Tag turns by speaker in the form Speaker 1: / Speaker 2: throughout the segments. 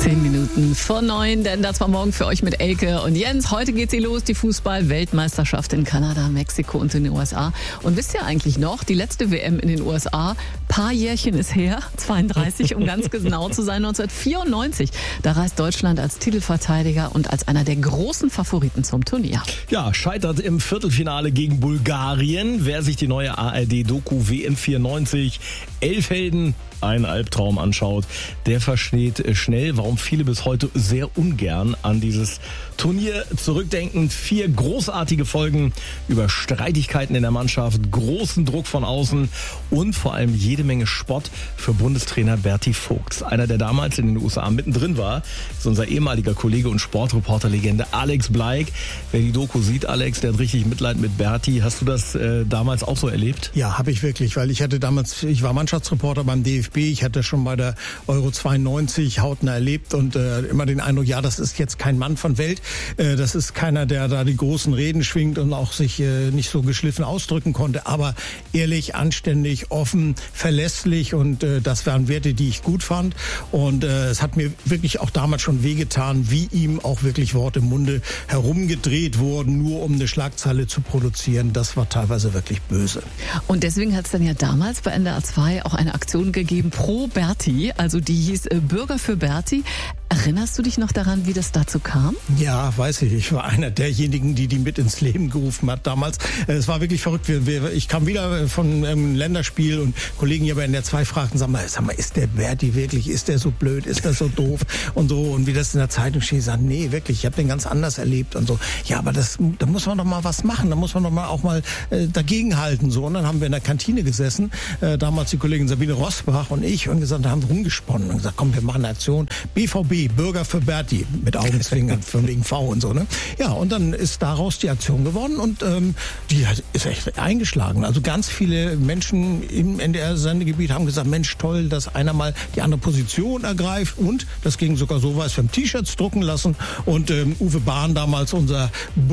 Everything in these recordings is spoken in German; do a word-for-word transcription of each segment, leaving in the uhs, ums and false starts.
Speaker 1: Zehn Minuten vor neun, denn das war morgen für euch mit Elke und Jens. Heute geht sie los, die Fußball-Weltmeisterschaft in Kanada, Mexiko und in den U S A. Und wisst ihr eigentlich noch, die letzte W M in den U S A, paar Jährchen ist her, zweiunddreißig, um ganz genau zu sein, neunzehnhundertvierundneunzig. Da reist Deutschland als Titelverteidiger und als einer der großen Favoriten zum Turnier.
Speaker 2: Ja, scheitert im Viertelfinale gegen Bulgarien. Wer sich die neue A R D-Doku W M vierundneunzig, Elf Helden, ein Albtraum anschaut, der versteht schnell, warum viele bis heute sehr ungern an dieses Turnier zurückdenken. Vier großartige Folgen über Streitigkeiten in der Mannschaft, großen Druck von außen und vor allem jede Menge Spott für Bundestrainer Berti Vogts. Einer, der damals in den U S A mittendrin war, ist unser ehemaliger Kollege und Sportreporterlegende Alex Bleik. Wer die Doku sieht, Alex, der hat richtig Mitleid mit Berti. Hast du das äh, damals auch so erlebt?
Speaker 3: Ja, habe ich wirklich, weil ich hatte damals, ich war Mannschaftsreporter beim D F B, ich hatte schon bei der Euro zweiundneunzig hautnah erlebt und äh, immer den Eindruck, ja, das ist jetzt kein Mann von Welt, äh, das ist keiner, der da die großen Reden schwingt und auch sich äh, nicht so geschliffen ausdrücken konnte, aber ehrlich, anständig, offen, verlässlich und äh, das waren Werte, die ich gut fand und äh, es hat mir wirklich auch damals schon wehgetan, wie ihm auch wirklich Worte im Munde herumgedreht wurden, nur um eine Schlagzeile zu produzieren. Das war teilweise wirklich böse.
Speaker 1: Und deswegen hat es dann ja damals bei N D R zwei auch eine Aktion gegeben pro Berti, also die hieß äh, Bürger für Berti. Erinnerst du dich noch daran, wie das dazu kam?
Speaker 3: Ja, weiß ich. Ich war einer derjenigen, die die mit ins Leben gerufen hat damals. Es war wirklich verrückt. Ich kam wieder von einem Länderspiel und Kollegen hier bei N D R zwei fragten, sag mal, sag mal, ist der Berti wirklich, ist der so blöd, ist der so doof und so. Und wie das in der Zeitung steht, sagen, nee, wirklich, ich habe den ganz anders erlebt und so. Ja, aber das, da muss man doch mal was machen, da muss man doch mal auch mal äh, dagegenhalten. So. Und dann haben wir in der Kantine gesessen, äh, damals die Kollegin Sabine Rosbach und ich und gesagt, da haben wir rumgesponnen und gesagt, komm, wir machen eine Aktion. B V B, Bürger für Berti, mit Augenzwinkern von wegen V und so, ne? Ja, und dann ist daraus die Aktion geworden und ähm, die ist echt eingeschlagen. Also ganz viele Menschen im N D R-Sendegebiet haben gesagt, Mensch, toll, dass einer mal die andere Position ergreift und das ging sogar so weit, wir haben T-Shirts drucken lassen und ähm, Uwe Bahn, damals unser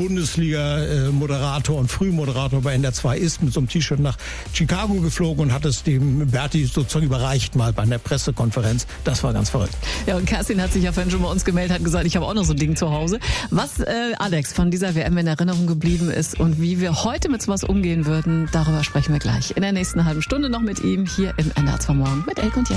Speaker 3: Bundesliga-Moderator und Frühmoderator bei N D R zwei ist mit so einem T-Shirt nach Chicago geflogen und hat es dem Berti sozusagen überreicht mal bei einer Pressekonferenz. Das war ganz verrückt.
Speaker 1: Ja, und Kerstin hat sich ja vorhin schon bei uns gemeldet, hat gesagt, ich habe auch noch so ein Ding zu Hause. Was, äh, Alex, von dieser W M in Erinnerung geblieben ist und wie wir heute mit sowas umgehen würden, darüber sprechen wir gleich in der nächsten halben Stunde noch mit ihm hier im N D R zwei Morgen mit Elke und Jens.